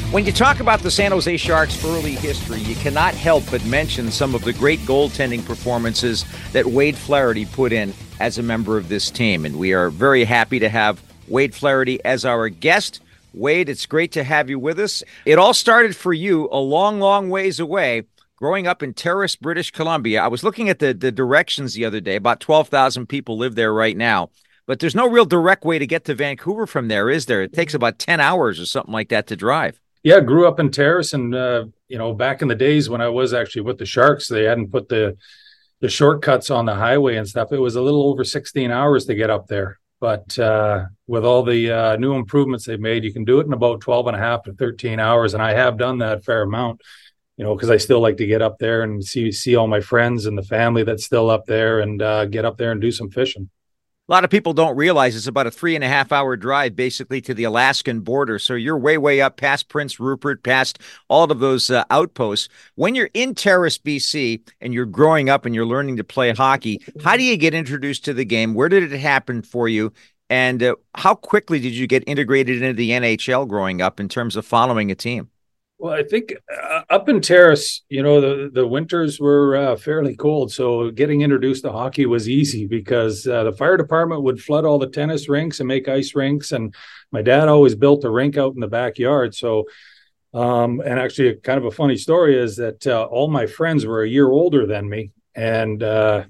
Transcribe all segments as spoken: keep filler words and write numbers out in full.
When you talk about the San Jose Sharks' early history, you cannot help but mention some of the great goaltending performances that Wade Flaherty put in as a member of this team. And we are very happy to have Wade Flaherty as our guest. Wade, it's great to have you with us. It all started for you a long, long ways away, growing up in Terrace, British Columbia. I was looking at the, the directions the other day. About twelve thousand people live there right now. But there's no real direct way to get to Vancouver from there, is there? It takes about ten hours or something like that to drive. Yeah, grew up in Terrace, and uh, you know, back in the days when I was actually with the Sharks, they hadn't put the the shortcuts on the highway and stuff. It was a little over sixteen hours to get up there. But uh, with all the uh, new improvements they've made, you can do it in about twelve and a half to thirteen hours. And I have done that a fair amount, you know, because I still like to get up there and see see all my friends and the family that's still up there, and uh, get up there and do some fishing. A lot of people don't realize it's about a three and a half hour drive basically to the Alaskan border. So you're way, way up past Prince Rupert, past all of those uh, outposts. When you're in Terrace, B C, and you're growing up and you're learning to play hockey, how do you get introduced to the game? Where did it happen for you? And uh, how quickly did you get integrated into the N H L growing up in terms of following a team? Well, I think uh, up in Terrace, you know, the, the winters were uh, fairly cold. So getting introduced to hockey was easy because uh, the fire department would flood all the tennis rinks and make ice rinks. And my dad always built a rink out in the backyard. So, um, and actually kind of a funny story is that uh, all my friends were a year older than me. And uh,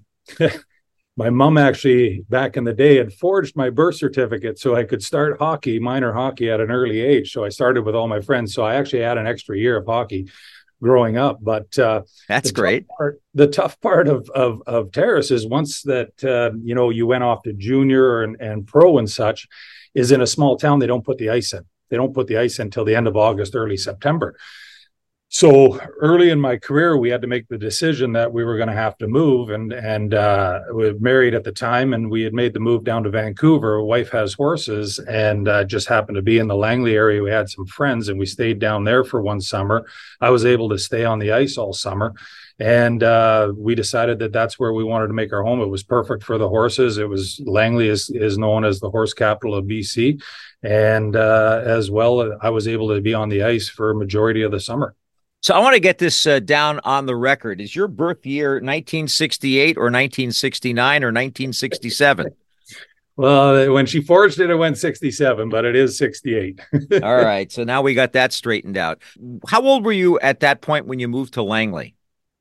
my mom actually, back in the day, had forged my birth certificate so I could start hockey, minor hockey, at an early age. So I started with all my friends. So I actually had an extra year of hockey growing up. But uh, that's the great. Tough part, the tough part of of, of Terrace is once that uh, you know you went off to junior and, and pro and such, is in a small town they don't put the ice in. They don't put the ice in until the end of August, early September. So early in my career, we had to make the decision that we were going to have to move, and and uh, we were married at the time, and we had made the move down to Vancouver. Wife has horses, and uh, just happened to be in the Langley area. We had some friends, and we stayed down there for one summer. I was able to stay on the ice all summer, and uh, we decided that that's where we wanted to make our home. It was perfect for the horses. It was Langley is is known as the horse capital of B C, and uh, as well, I was able to be on the ice for a majority of the summer. So I want to get this uh, down on the record. Is your birth year nineteen sixty-eight or nineteen sixty-nine or nineteen sixty-seven? Well, when she forged it, it went sixty-seven, but it is sixty-eight. All right. So now we got that straightened out. How old were you at that point when you moved to Langley?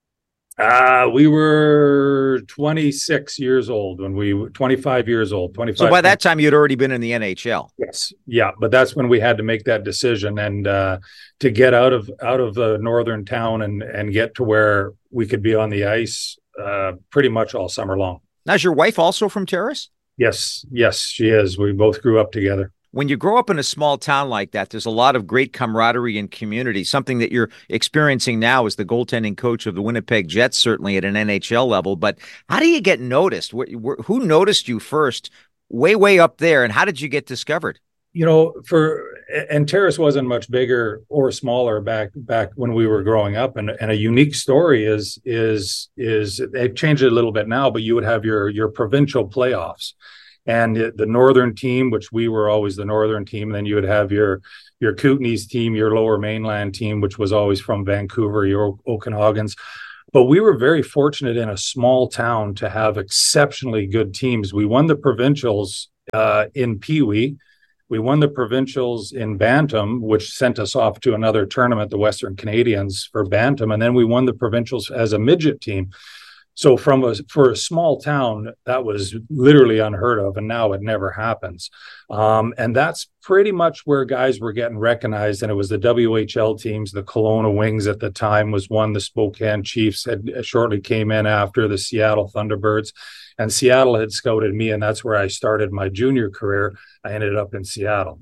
Uh, we were twenty-six years old when we were twenty-five years old. twenty-five. So by that time, you'd already been in the N H L. Yes. Yeah. But that's when we had to make that decision, and uh, to get out of out of the northern town and and get to where we could be on the ice uh, pretty much all summer long. Now, is your wife also from Terrace? Yes. Yes, she is. We both grew up together. When you grow up in a small town like that, there's a lot of great camaraderie and community, something that you're experiencing now as the goaltending coach of the Winnipeg Jets, certainly at an N H L level. But how do you get noticed? Who noticed you first, way, way up there, and how did you get discovered? You know, for and Terrace wasn't much bigger or smaller back back when we were growing up. And, and a unique story is is is they've changed it a little bit now, but you would have your your provincial playoffs. And the northern team, which we were always the northern team, and then you would have your your Kootenays team, your lower mainland team, which was always from Vancouver, your Okanaugans. But we were very fortunate in a small town to have exceptionally good teams. We won the provincials uh, in Pee Wee. We won the provincials in Bantam, which sent us off to another tournament, the Western Canadians for Bantam. And then we won the provincials as a midget team. So from a, for a small town, that was literally unheard of, and now it never happens. Um, and that's pretty much where guys were getting recognized, and it was the W H L teams. The Kelowna Wings at the time was one. The Spokane Chiefs had shortly came in after, the Seattle Thunderbirds. And Seattle had scouted me, and that's where I started my junior career. I ended up in Seattle.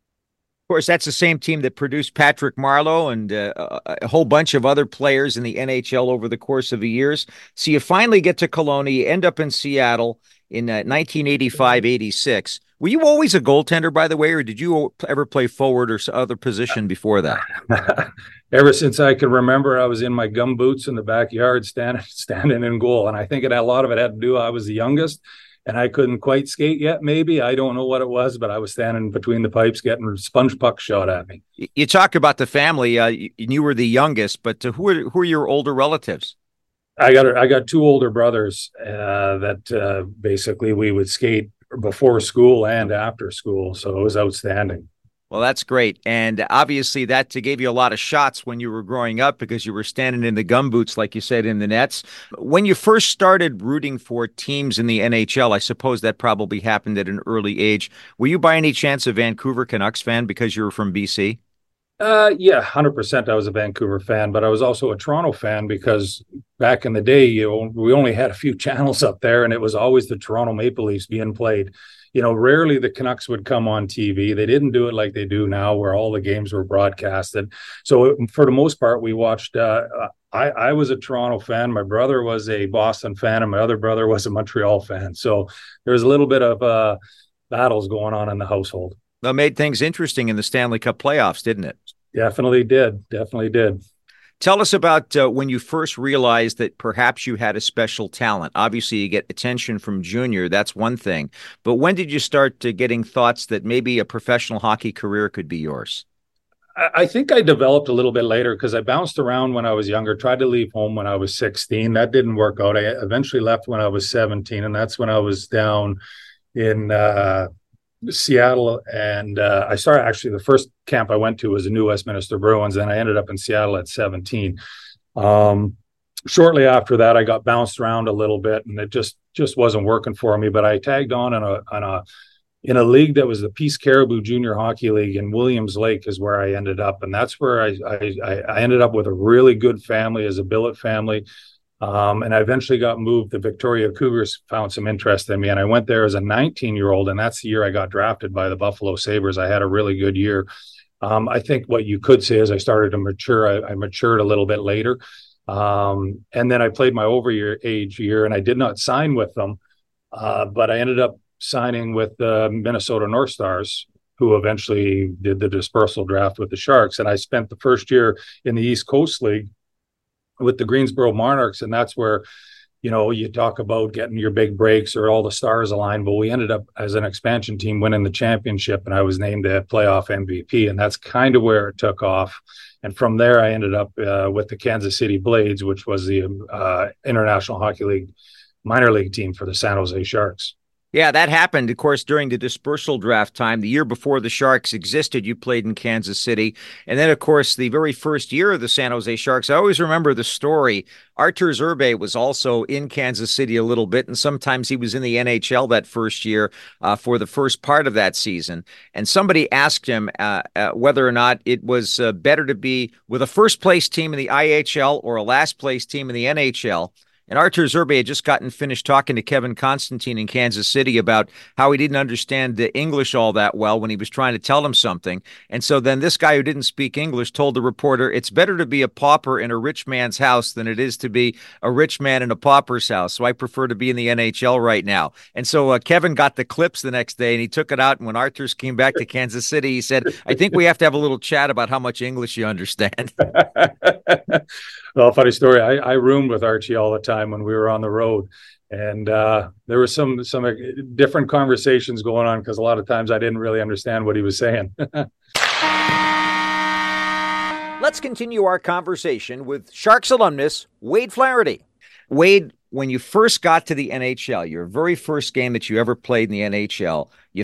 Of course, that's the same team that produced Patrick Marleau and uh, a whole bunch of other players in the N H L over the course of the years. So you finally get to Kelowna. You end up in Seattle in uh, nineteen eighty-five eighty-six. Were you always a goaltender, by the way, or did you ever play forward or other position before that? Ever since I can remember, I was in my gum boots in the backyard standing, standing in goal. And I think it, a lot of it had to do, I was the youngest. and I couldn't quite skate yet. Maybe I don't know what it was, but I was standing between the pipes getting sponge puck shot at me. You talk about the family. Uh, you, you were the youngest, but uh, who are who are your older relatives? I got I got two older brothers uh, that uh, basically we would skate before school and after school, so it was outstanding. Well, that's great. And obviously that gave you a lot of shots when you were growing up because you were standing in the gumboots, like you said, in the nets. When you first started rooting for teams in the N H L, I suppose that probably happened at an early age. Were you by any chance a Vancouver Canucks fan because you were from B C? Uh, yeah, one hundred percent. I was a Vancouver fan, but I was also a Toronto fan because back in the day, you know, we only had a few channels up there, and it was always the Toronto Maple Leafs being played. You know, rarely the Canucks would come on T V. They didn't do it like they do now, where all the games were broadcasted. So for the most part, we watched. Uh, I, I was a Toronto fan. My brother was a Boston fan, and my other brother was a Montreal fan. So there was a little bit of uh, battles going on in the household. That made things interesting in the Stanley Cup playoffs, didn't it? Definitely did. Definitely did. Tell us about uh, when you first realized that perhaps you had a special talent. Obviously, you get attention from junior. That's one thing. But when did you start uh, getting thoughts that maybe a professional hockey career could be yours? I think I developed a little bit later because I bounced around when I was younger, tried to leave home when I was sixteen. That didn't work out. I eventually left when I was seventeen, and that's when I was down in uh, Seattle. And uh, I started actually the first camp I went to was the New Westminster Bruins. And I ended up in Seattle at seventeen. Um, shortly after that, I got bounced around a little bit, and it just just wasn't working for me. But I tagged on in a on a in a league that was the Peace Caribou Junior Hockey League in Williams Lake is where I ended up. And that's where I I, I ended up with a really good family as a billet family. Um, and I eventually got moved. The Victoria Cougars found some interest in me, and I went there as a nineteen-year-old, and that's the year I got drafted by the Buffalo Sabres. I had a really good year. Um, I think what you could say is I started to mature. I, I matured a little bit later. Um, and then I played my over year age year, and I did not sign with them, uh, but I ended up signing with the Minnesota North Stars, who eventually did the dispersal draft with the Sharks. And I spent the first year in the East Coast League with the Greensboro Monarchs, and that's where, you know, you talk about getting your big breaks or all the stars aligned. But we ended up as an expansion team winning the championship, and I was named a playoff M V P, and that's kind of where it took off. And from there, I ended up uh, with the Kansas City Blades, which was the uh, International Hockey League minor league team for the San Jose Sharks. Yeah, that happened, of course, during the dispersal draft time. The year before the Sharks existed, you played in Kansas City. And then, of course, the very first year of the San Jose Sharks, I always remember the story. Artur Zerbe was also in Kansas City a little bit, and sometimes he was in the N H L that first year uh, for the first part of that season. And somebody asked him uh, uh, whether or not it was uh, better to be with a first-place team in the I H L or a last-place team in the N H L. And Artur Zerbe had just gotten finished talking to Kevin Constantine in Kansas City about how he didn't understand the English all that well when he was trying to tell him something. And so then this guy who didn't speak English told the reporter, it's better to be a pauper in a rich man's house than it is to be a rich man in a pauper's house. So I prefer to be in the N H L right now. And so uh, Kevin got the clips the next day, and he took it out. And when Artur came back to Kansas City, he said, I think we have to have a little chat about how much English you understand. Well, funny story. I, I roomed with Archie all the time when we were on the road, and uh, there were some some different conversations going on because a lot of times I didn't really understand what he was saying. Let's continue our conversation with Sharks alumnus Wade Flaherty. Wade, when you first got to the N H L, your very first game that you ever played in the N H L, you